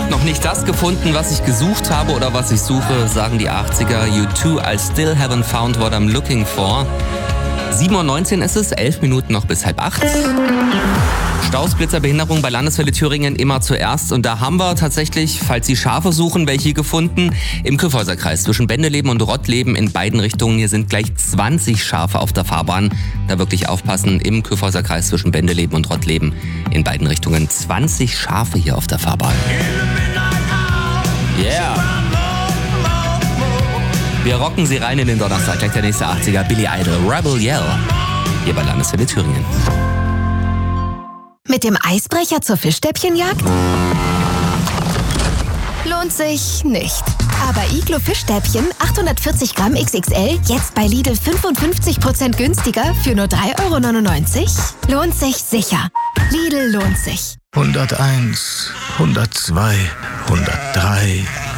Noch nicht das gefunden, was ich gesucht habe oder was ich suche, sagen die 80er. U2, I still haven't found what I'm looking for. 7:19 Uhr ist es, 11 Minuten noch bis 7:30. Staus, Blitzer, Behinderung bei Landeswelle Thüringen immer zuerst. Und da haben wir tatsächlich, falls Sie Schafe suchen, welche gefunden. Im Kyffhäuserkreis zwischen Bendeleben und Rottleben in beiden Richtungen. Hier sind gleich 20 Schafe auf der Fahrbahn. Da wirklich aufpassen, im Kyffhäuserkreis zwischen Bendeleben und Rottleben in beiden Richtungen. 20 Schafe hier auf der Fahrbahn. Yeah! Wir rocken sie rein in den Donnerstag. Gleich der nächste 80er, Billy Idol, Rebel Yell. Hier bei Landeswelle Thüringen. Mit dem Eisbrecher zur Fischstäbchenjagd? Lohnt sich nicht. Aber Iglo Fischstäbchen 840 Gramm XXL jetzt bei Lidl 55% günstiger für nur 3,99 €? Lohnt sich sicher. Lidl lohnt sich. 101, 102, 103.